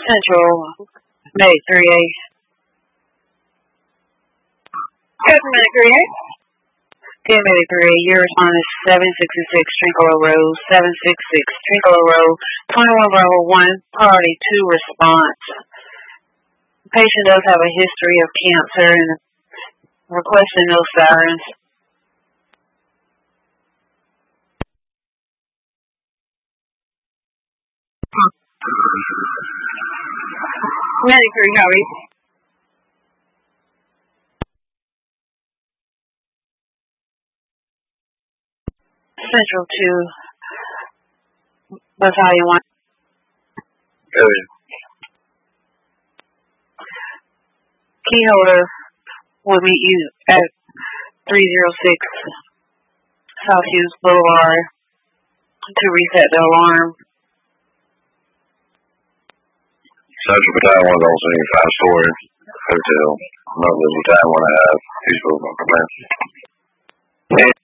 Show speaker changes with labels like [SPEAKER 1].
[SPEAKER 1] Central, May 3A.
[SPEAKER 2] Medic 3A.
[SPEAKER 1] Medic 3A, your response is 766 Trincola Road, 766 Trincola Road, 21 Bravo 1, Priority 2 response. The patient does have a history of cancer and requesting no sirens.
[SPEAKER 2] Medic 3, how are you?
[SPEAKER 1] Central 2, Battalion 1. Keyholder will meet you at 306 South Hughes Boulevard to reset the alarm.
[SPEAKER 3] Central Battalion 1 also in 5-story hotel. Another Battalion 1 and a half. Peaceful,